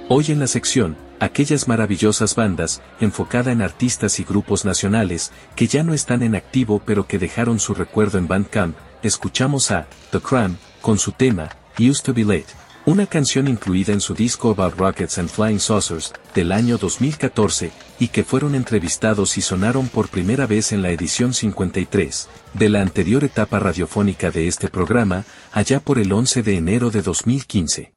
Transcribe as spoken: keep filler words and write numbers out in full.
Hoy en la sección, aquellas maravillosas bandas, enfocada en artistas y grupos nacionales, que ya no están en activo pero que dejaron su recuerdo en Bandcamp, escuchamos a The Cram, con su tema, Used to Be Late, una canción incluida en su disco About Rockets and Flying Saucers, del año dos mil catorce, y que fueron entrevistados y sonaron por primera vez en la edición cincuenta y tres, de la anterior etapa radiofónica de este programa, allá por el once de enero de dos mil quince.